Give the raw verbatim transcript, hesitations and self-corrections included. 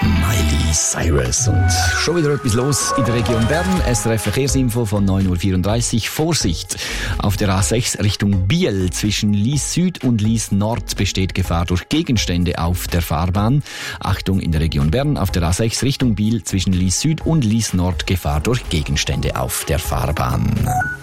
Miley Cyrus. Und schon wieder etwas los in der Region Bern. S R F Verkehrsinfo von neun Uhr vierunddreißig. Vorsicht! Auf der A sechs Richtung Biel zwischen Lies Süd und Lies Nord besteht Gefahr durch Gegenstände auf der Fahrbahn. Achtung in der Region Bern. Auf der A sechs Richtung Biel zwischen Lies Süd und Lies Nord Gefahr durch Gegenstände auf der Fahrbahn.